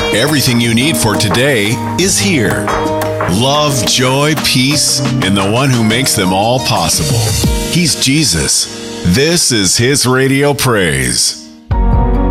Everything you need for today is here. Love, joy, peace in the one who makes them all possible. He's Jesus. This is His Radio Praise.